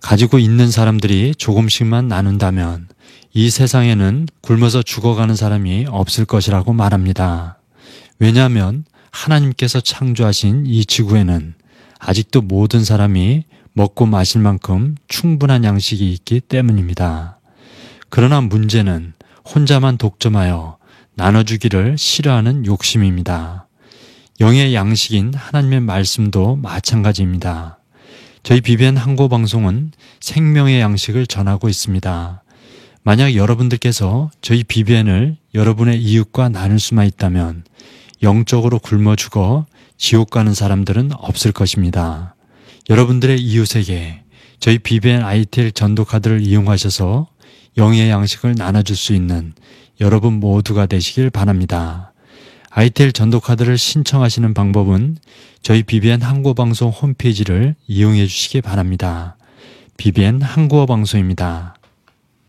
가지고 있는 사람들이 조금씩만 나눈다면 이 세상에는 굶어서 죽어가는 사람이 없을 것이라고 말합니다. 왜냐하면 하나님께서 창조하신 이 지구에는 아직도 모든 사람이 먹고 마실 만큼 충분한 양식이 있기 때문입니다. 그러나 문제는 혼자만 독점하여 나눠주기를 싫어하는 욕심입니다. 영의 양식인 하나님의 말씀도 마찬가지입니다. 저희 BBN 한국어방송은 생명의 양식을 전하고 있습니다. 만약 여러분들께서 저희 BBN을 여러분의 이웃과 나눌 수만 있다면 영적으로 굶어 죽어 지옥 가는 사람들은 없을 것입니다. 여러분들의 이웃에게 저희 BBN ITL 전도카드를 이용하셔서 영의 양식을 나눠줄 수 있는 여러분 모두가 되시길 바랍니다. ITL 전도카드를 신청하시는 방법은 저희 BBN 한국어방송 홈페이지를 이용해 주시기 바랍니다. BBN 한국어방송입니다.